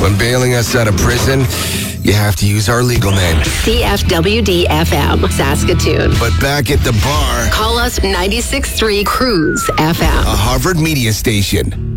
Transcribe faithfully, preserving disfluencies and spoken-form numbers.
When bailing us out of prison, you have to use our legal name. C F W D F M, Saskatoon. But back at the bar, call us ninety-six point three Cruise F M. A Harvard media station.